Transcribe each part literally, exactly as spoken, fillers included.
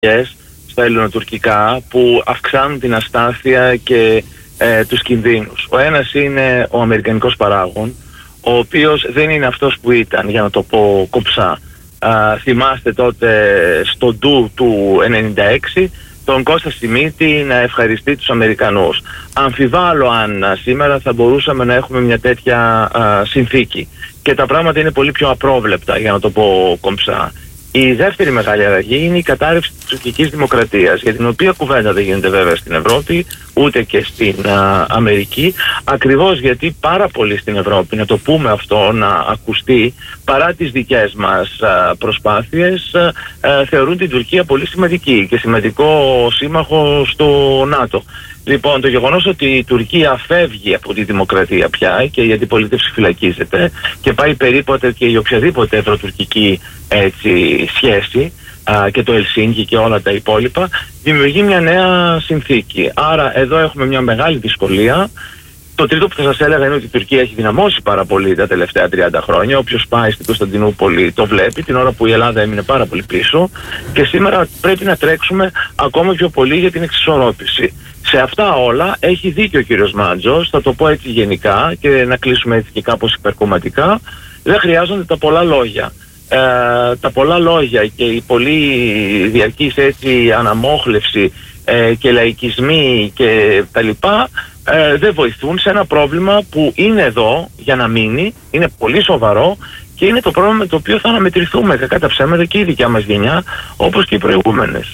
στα ελληνοτουρκικά που αυξάνουν την αστάθεια και ε, τους κινδύνους. Ο ένας είναι ο αμερικανικός παράγων, ο οποίος δεν είναι αυτός που ήταν, για να το πω κοψά. Α, θυμάστε τότε στο ντου του ενενήντα έξι τον Κώστα Σιμίτη να ευχαριστεί τους Αμερικανούς. Αμφιβάλλω αν α, σήμερα θα μπορούσαμε να έχουμε μια τέτοια α, συνθήκη. Και τα πράγματα είναι πολύ πιο απρόβλεπτα, για να το πω κομψά. Η δεύτερη μεγάλη αλλαγή είναι η κατάρρευση της τουρκικής δημοκρατίας, για την οποία κουβέντα δεν γίνεται βέβαια στην Ευρώπη, ούτε και στην α, Αμερική, ακριβώς γιατί πάρα πολλοί στην Ευρώπη, να το πούμε αυτό, να ακουστεί, παρά τις δικές μας α, προσπάθειες, α, α, θεωρούν την Τουρκία πολύ σημαντική και σημαντικό σύμμαχο στο ΝΑΤΟ. Λοιπόν, το γεγονός ότι η Τουρκία φεύγει από τη δημοκρατία πια και η αντιπολίτευση φυλακίζεται και πάει περίπου και η οποιαδήποτε ευρωτουρκική έτσι, σχέση α, και το Ελσίνκι και όλα τα υπόλοιπα, δημιουργεί μια νέα συνθήκη. Άρα εδώ έχουμε μια μεγάλη δυσκολία. Το τρίτο που θα σας έλεγα είναι ότι η Τουρκία έχει δυναμώσει πάρα πολύ τα τελευταία τριάντα χρόνια. Όποιος πάει στην Κωνσταντινούπολη το βλέπει, την ώρα που η Ελλάδα έμεινε πάρα πολύ πίσω. Και σήμερα πρέπει να τρέξουμε ακόμα πιο πολύ για την εξισορρόπηση. Σε αυτά όλα έχει δίκιο ο κύριος Μάντζος, θα το πω έτσι γενικά και να κλείσουμε έτσι και κάπως υπερκομματικά. Δεν χρειάζονται τα πολλά λόγια. Ε, τα πολλά λόγια και η πολύ διαρκής έτσι αναμόχλευση ε, και λαϊκισμοί και τα λοιπά ε, δεν βοηθούν σε ένα πρόβλημα που είναι εδώ για να μείνει, είναι πολύ σοβαρό και είναι το πρόβλημα με το οποίο θα αναμετρηθούμε κακά τα ψέματα και η δικιά μας γενιά όπως και οι προηγούμενες.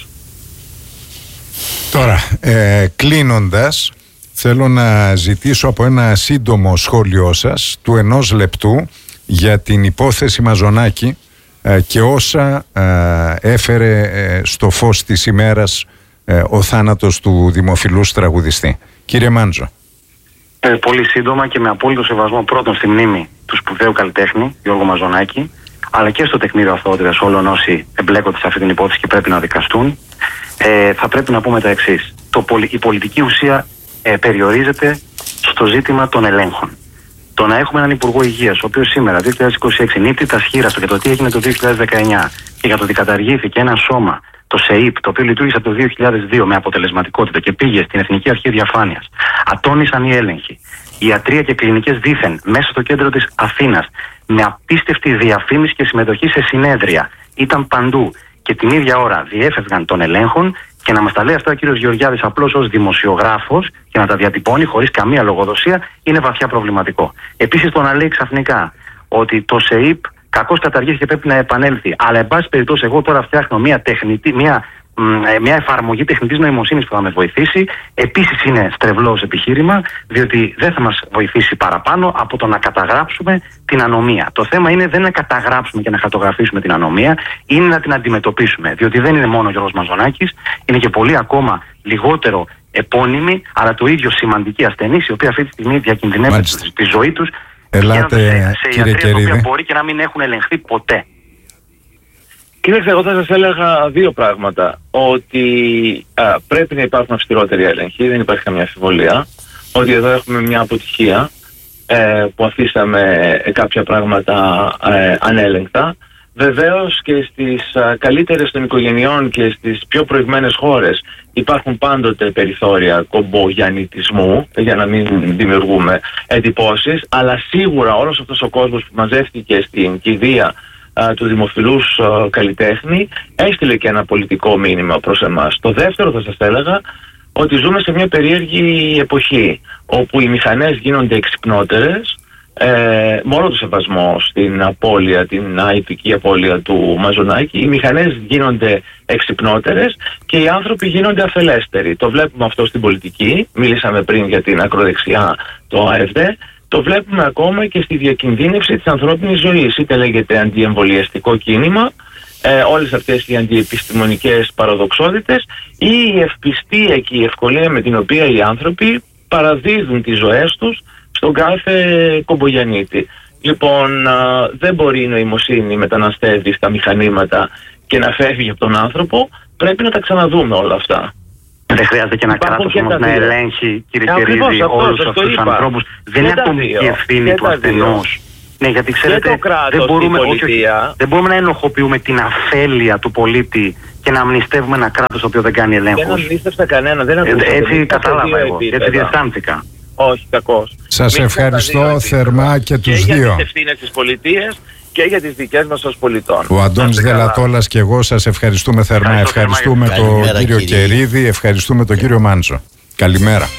Τώρα, ε, κλείνοντας, θέλω να ζητήσω από ένα σύντομο σχόλιο σας του ενός λεπτού για την υπόθεση Μαζονάκη ε, και όσα ε, έφερε ε, στο φως της ημέρας ε, ο θάνατος του δημοφιλούς τραγουδιστή. Κύριε Μάντζο. Ε, πολύ σύντομα και με απόλυτο σεβασμό πρώτον στη μνήμη του σπουδαίου καλλιτέχνη Γιώργου Μαζονάκη, αλλά και στο τεκμήριο αθωότητας όλων όσοι εμπλέκονται σε αυτή την υπόθεση και πρέπει να δικαστούν. Ε, θα πρέπει να πούμε τα εξής. Το, η πολιτική ουσία ε, περιορίζεται στο ζήτημα των ελέγχων. Το να έχουμε έναν Υπουργό Υγείας, ο οποίος σήμερα, δύο χιλιάδες είκοσι έξι, νύπτει τα σχήρα του για το τι έγινε το δύο χιλιάδες δεκαεννιά και για το ότι καταργήθηκε ένα σώμα, το ΣΕΙΠ, το οποίο λειτουργήσε από το δύο χιλιάδες δύο με αποτελεσματικότητα και πήγε στην Εθνική Αρχή Διαφάνειας. Ατώνησαν οι έλεγχοι. Ιατρία και κλινικές δήθεν μέσα στο κέντρο της Αθήνας, με απίστευτη διαφήμιση και συμμετοχή σε συνέδρια. Ήταν παντού. Και την ίδια ώρα διέφευγαν των ελέγχων και να μας τα λέει αυτά ο κύριος Γεωργιάδης απλώς ως δημοσιογράφος και να τα διατυπώνει χωρίς καμία λογοδοσία είναι βαθιά προβληματικό. Επίσης το να λέει ξαφνικά ότι το ΣΕΙΠ κακώς καταργήθηκε και πρέπει να επανέλθει. Αλλά εν πάση περιπτώσει εγώ τώρα φτιάχνω μια, τεχνητή, μια, μια εφαρμογή τεχνητής νοημοσύνης που θα με βοηθήσει. Επίσης είναι στρεβλός επιχείρημα, διότι δεν θα μας βοηθήσει παραπάνω από το να καταγράψουμε την ανομία. Το θέμα είναι δεν είναι να καταγράψουμε και να χαρτογραφήσουμε την ανομία, είναι να την αντιμετωπίσουμε. Διότι δεν είναι μόνο ο Γιώργος Μαζονάκης, είναι και πολλοί ακόμα λιγότερο επώνυμοι, αλλά το ίδιο σημαντικοί ασθενείς, οι οποίοι αυτή τη στιγμή διακινδυνεύουν τη ζωή τους. Ελάτε, σε, σε κύριε Κερίδη. Που μπορεί και να μην έχουν ελεγχθεί ποτέ. Κύριε, εγώ θα σας έλεγα δύο πράγματα. Ότι α, πρέπει να υπάρχουν αυστηρότεροι έλεγχοι, δεν υπάρχει καμία αμφιβολία. Ότι εδώ έχουμε μια αποτυχία ε, που αφήσαμε κάποια πράγματα ε, ανέλεγκτα. Βεβαίως και στις α, καλύτερες των οικογενειών και στις πιο προηγμένες χώρες υπάρχουν πάντοτε περιθώρια κομπογιαννιτισμού, για να μην δημιουργούμε εντυπώσεις, αλλά σίγουρα όλος αυτός ο κόσμος που μαζεύτηκε στην κηδεία α, του δημοφιλούς α, καλλιτέχνη έστειλε και ένα πολιτικό μήνυμα προς εμάς. Το δεύτερο θα σας έλεγα ότι ζούμε σε μια περίεργη εποχή όπου οι μηχανές γίνονται εξυπνότερες. Ε, με όλο το σεβασμό στην απώλεια, την αϊπική απώλεια του Μαζονάκη, οι μηχανές γίνονται εξυπνότερες και οι άνθρωποι γίνονται αφελέστεροι. Το βλέπουμε αυτό στην πολιτική, μίλησαμε πριν για την ακροδεξιά, το ΑΕΒΔ, το βλέπουμε ακόμα και στη διακινδύνευση της ανθρώπινης ζωής, είτε λέγεται αντιεμβολιαστικό κίνημα, ε, όλες αυτές οι αντιεπιστημονικές παραδοξότητες ή η ευπιστία και η ευκολία με την οποία οι άνθρωποι παραδίδουν τις ζωές τους στον κάθε κομπογιαννίτη. Λοιπόν, α, δεν μπορεί η νοημοσύνη μεταναστεύει στα μηχανήματα και να φεύγει από τον άνθρωπο. Πρέπει να τα ξαναδούμε όλα αυτά. Δεν χρειάζεται και ένα κράτος όμως να ελέγχει, κύριε Κερίδη, όλους αυτούς τους ανθρώπους. Δεν είναι ατομική ευθύνη του ασθενούς. Ναι, γιατί ξέρετε, δεν μπορούμε, όχι, όχι, δεν μπορούμε να ενοχοποιούμε την αφέλεια του πολίτη και να αμνηστεύουμε ένα κράτος το οποίο δεν κάνει ελέγχους. Δεν αμνήστευσα κανένα, δεν ακούσα. Ε, έτσι κατάλαβα εγώ, έτσι διαισθάνθηκα. Όχι, κακώς. Σας Μην ευχαριστώ θερμά και τους και δύο. Για τις ευθύνες της πολιτείας και για τις δικές μας ως πολιτών. Ο Αντώνης Δελατόλας και εγώ σας ευχαριστούμε θερμά. Ευχαριστούμε τον Καλημέρα, κύριο κύριε. Κερίδη, ευχαριστούμε τον κύριο Μάντσο. Καλημέρα.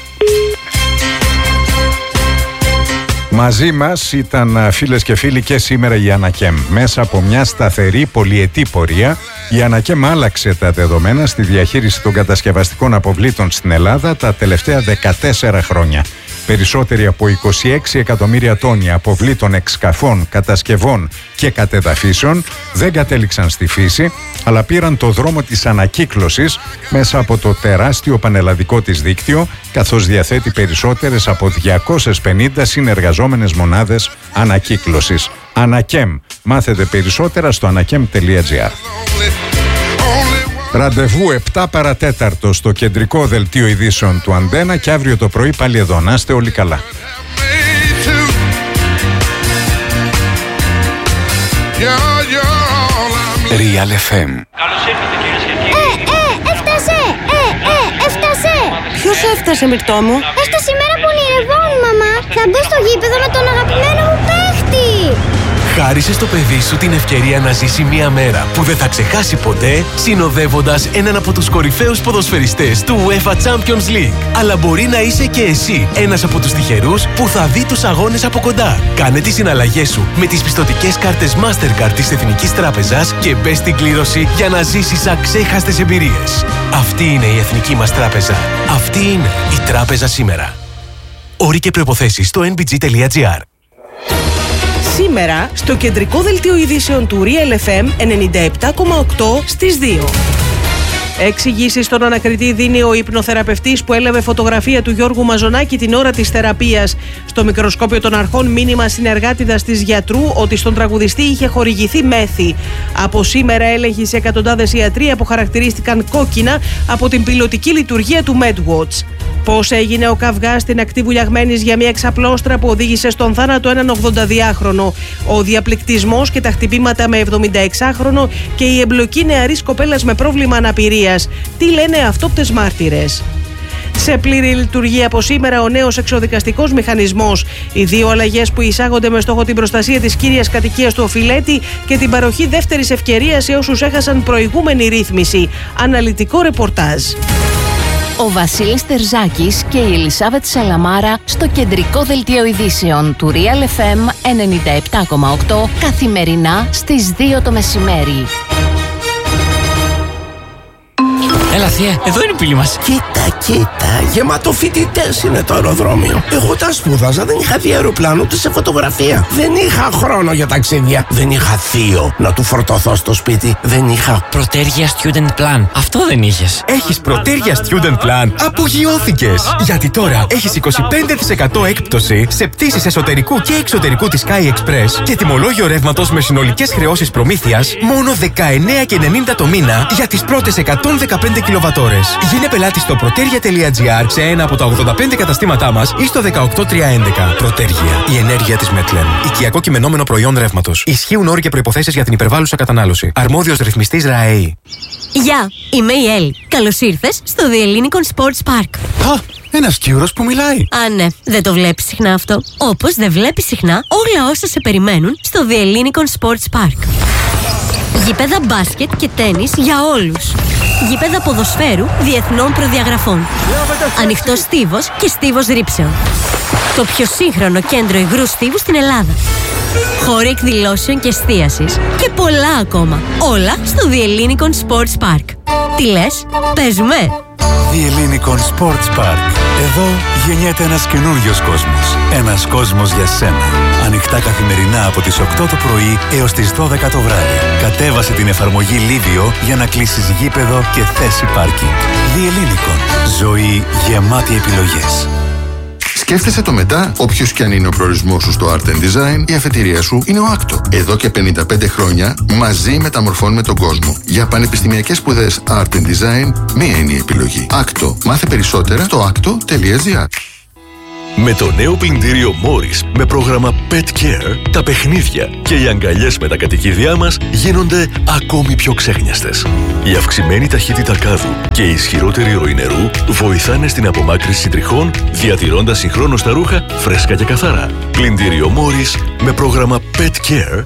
Μαζί μας ήταν, φίλες και φίλοι, και σήμερα η Ανακέμ. Μέσα από μια σταθερή πολυετή πορεία, η Ανακέμ άλλαξε τα δεδομένα στη διαχείριση των κατασκευαστικών αποβλήτων στην Ελλάδα τα τελευταία δεκατέσσερα χρόνια. Περισσότεροι από είκοσι έξι εκατομμύρια τόνοι αποβλήτων εξκαφών, κατασκευών και κατεδαφίσεων δεν κατέληξαν στη φύση, αλλά πήραν το δρόμο της ανακύκλωσης μέσα από το τεράστιο πανελλαδικό της δίκτυο, καθώς διαθέτει περισσότερες από διακόσιες πενήντα συνεργαζόμενες μονάδες ανακύκλωσης. Ανακέμ. Μάθετε περισσότερα στο ανακέμ τελεία τζι άρ. Ραντεβού επτά παρατέταρτο στο κεντρικό δελτίο ειδήσεων του Αντένα και αύριο το πρωί πάλι εδώ. Να είστε όλοι καλά. Real εφ εμ. Καλώς ήρθατε κυρίες και κύριοι. Ε, ε, έφτασε! Ε, ε, έφτασε! Ποιος έφτασε, Μυρτώ μου? Έφτασε η μέρα που ονειρευόμουν, μαμά. Θα μπω στο γήπεδο με τον αγαπημένο μου παίχτη. Χάρισε στο παιδί σου την ευκαιρία να ζήσει μια μέρα που δεν θα ξεχάσει ποτέ, συνοδεύοντας έναν από τους κορυφαίους ποδοσφαιριστές του UEFA Champions League. Αλλά μπορεί να είσαι και εσύ ένας από τους τυχερούς που θα δει τους αγώνες από κοντά. Κάνε τις συναλλαγές σου με τις πιστωτικές κάρτες Mastercard της Εθνικής Τράπεζας και μπες στην κλήρωση για να ζήσεις αξέχαστες εμπειρίες. Αυτή είναι η Εθνική μας Τράπεζα. Αυτή είναι η Τράπεζα σήμερα. Όροι και προϋποθέσεις στο εν μπι τζι τελεία τζι άρ. Σήμερα, στο κεντρικό δελτίο ειδήσεων του Real εφ εμ ενενήντα επτά κόμμα οκτώ στις δύο. Εξηγήσεις στον ανακριτή δίνει ο υπνοθεραπευτής που έλαβε φωτογραφία του Γιώργου Μαζονάκη την ώρα της θεραπείας. Στο μικροσκόπιο των αρχών, μήνυμα συνεργάτηδας της γιατρού ότι στον τραγουδιστή είχε χορηγηθεί μέθη. Από σήμερα, έλεγχοι σε εκατοντάδες ιατροί αποχαρακτηρίστηκαν κόκκινα από την πιλωτική λειτουργία του MedWatch. Πώς έγινε ο καυγάς στην ακτή Βουλιαγμένης για μια εξαπλώστρα που οδήγησε στον θάνατο έναν ογδονταδυάχρονο. Ο διαπληκτισμός και τα χτυπήματα με εβδομηνταεξάχρονο και η εμπλοκή νεαρής κοπέλας με πρόβλημα αναπηρίας. Τι λένε αυτόπτες μάρτυρες. Σε πλήρη λειτουργία από σήμερα ο νέος εξοδικαστικός μηχανισμός. Οι δύο αλλαγές που εισάγονται με στόχο την προστασία της κύριας κατοικίας του οφειλέτη και την παροχή δεύτερης ευκαιρίας σε όσους έχασαν προηγούμενη ρύθμιση. Αναλυτικό ρεπορτάζ. Ο Βασίλης Τερζάκης και η Ελισάβετ Σαλαμάρα στο κεντρικό δελτίο ειδήσεων του Real εφ εμ ενενήντα επτά κόμμα οκτώ καθημερινά στις δύο το μεσημέρι. Έλα, θεία, εδώ είναι η πύλη μας. Κοίτα, κοίτα, γεμάτο φοιτητές είναι το αεροδρόμιο. Εγώ τα σπούδαζα, δεν είχα δει αεροπλάνο ούτε σε φωτογραφία. Δεν είχα χρόνο για ταξίδια. Δεν είχα θείο να του φορτωθώ στο σπίτι. Δεν είχα. Πρωτέργεια Student Plan. Αυτό δεν είχες. Έχεις Πρωτέργεια Student Plan. Απογειώθηκες. Γιατί τώρα έχεις είκοσι πέντε τοις εκατό έκπτωση σε πτήσεις εσωτερικού και εξωτερικού της Sky Express και τιμολόγιο ρεύματος με συνολικές χρεώσεις προμήθειας μόνο δεκαεννέα και ενενήντα το μήνα για τις πρώτες εκατόν δεκαπέντε κιλοβατόρες. Γίνε πελάτη στο πρωτέργεια τελεία τζι άρ σε ένα από τα ογδόντα πέντε καταστήματά μας ή στο δεκαοκτώ τριακόσια έντεκα. Πρωτέργεια. Η ενέργεια της Μετλεν. Οικιακό κειμενόμενο προϊόν ρεύματος. Ισχύουν όροι και προϋποθέσεις για την υπερβάλλουσα κατανάλωση. Αρμόδιος ρυθμιστής ΡΑΕΗ. Γεια, είμαι η Έλλη. Καλώς ήρθες στο The Ellinikon Sports Park. Α, ένας Κύρος που μιλάει. Α, ναι, δεν το βλέπεις συχνά αυτό. Όπως δεν βλέπεις συχνά όλα όσα σε περιμένουν στο The Ellinikon Sports Park. Γήπεδα μπάσκετ και τένις για όλους. Γήπεδα ποδοσφαίρου διεθνών προδιαγραφών. Ανοιχτός στίβος και στίβος ρήψεων. Το πιο σύγχρονο κέντρο υγρού στίβου στην Ελλάδα. Χώροι εκδηλώσεων και εστίασης. Και πολλά ακόμα. Όλα στο The Ellinikon Sports Park. Τι λες, παίζουμε? The Ellinikon Sports Park. Εδώ γεννιέται ένας καινούριος κόσμος. Ένας κόσμος για σένα. Ανοιχτά καθημερινά από τις οκτώ το πρωί έως τις δώδεκα το βράδυ. Κατέβασε την εφαρμογή Livio για να κλείσεις γήπεδο και θέση πάρκινγκ. The Ellinikon. Ζωή γεμάτη επιλογές. Σκέφτεσαι το μετά, όποιος κι αν είναι ο προορισμός σου στο Art and Design, η αφετηρία σου είναι ο Άκτο. Εδώ και πενήντα πέντε χρόνια μαζί μεταμορφώνουμε τον κόσμο. Για πανεπιστημιακές σπουδές Art and Design, μία είναι η επιλογή. Άκτο. Μάθε περισσότερα στο άκτο τελεία τζι άρ. Με το νέο πλυντήριο Morris με πρόγραμμα Pet Care, τα παιχνίδια και οι αγκαλιές με τα κατοικίδια μας γίνονται ακόμη πιο ξέχνιαστες. Η αυξημένη ταχύτητα κάδου και η ισχυρότερη ροή νερού βοηθάνε στην απομάκρυνση τριχών, διατηρώντας συγχρόνως τα ρούχα φρέσκα και καθαρά. Πλυντήριο Morris με πρόγραμμα Pet Care.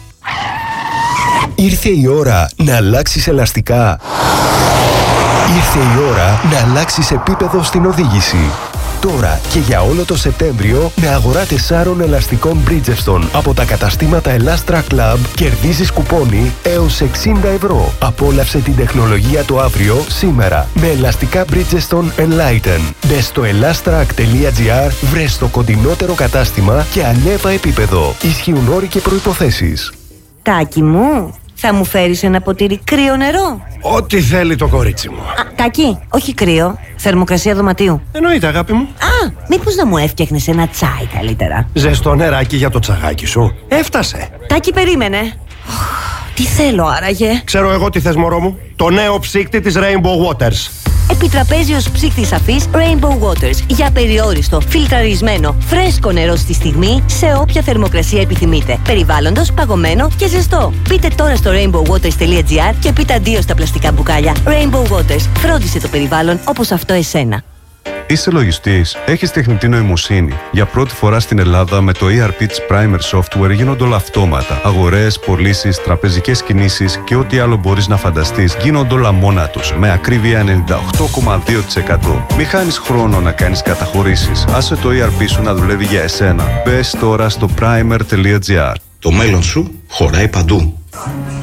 Ήρθε η ώρα να αλλάξεις ελαστικά. Ήρθε η ώρα να αλλάξεις επίπεδο στην οδήγηση. Τώρα και για όλο το Σεπτέμβριο με αγορά τεσσάρων ελαστικών Bridgestone από τα καταστήματα Elastra Club κερδίζεις κουπόνι έως εξήντα ευρώ. Απόλαυσε την τεχνολογία το αύριο σήμερα με ελαστικά Bridgestone Enlighten. Μπες στο elastrac τελεία gr, βρες το κοντινότερο κατάστημα και ανέβα επίπεδο. Ισχύουν όροι και προϋποθέσεις. Τάκη μου, θα μου φέρεις ένα ποτήρι κρύο νερό? Ό,τι θέλει το κορίτσι μου. Α, Τάκη, όχι κρύο, θερμοκρασία δωματίου. Εννοείται, αγάπη μου. Α, μήπως να μου έφτιαχνες ένα τσάι καλύτερα? Ζεστό νεράκι για το τσαγάκι σου. Έφτασε. Τάκη, περίμενε. Τι θέλω άραγε? Ξέρω εγώ τι θες, μωρό μου. Το νέο ψύκτη της Rainbow Waters. Επιτραπέζιος ψύκτης αφής Rainbow Waters για περιόριστο, φιλτραρισμένο, φρέσκο νερό στη στιγμή σε όποια θερμοκρασία επιθυμείτε. Περιβάλλοντος, παγωμένο και ζεστό. Μπείτε τώρα στο rainbow waters τελεία gr και πείτε αντίο στα πλαστικά μπουκάλια. Rainbow Waters. Φρόντισε το περιβάλλον όπως αυτό εσένα. Είσαι λογιστής, έχεις τεχνητή νοημοσύνη. Για πρώτη φορά στην Ελλάδα με το ι αρ πι της Primer Software γίνονται όλα αυτόματα. Αγορές, πωλήσεις, τραπεζικές κινήσεις και ό,τι άλλο μπορείς να φανταστείς γίνονται όλα μόνα τους, με ακρίβεια ενενήντα οκτώ κόμμα δύο τοις εκατό. Μη χάνεις χρόνο να κάνεις καταχωρήσεις. Άσε το ι αρ πι σου να δουλεύει για εσένα. Μπες τώρα στο primer τελεία gr. Το μέλλον σου χωράει παντού.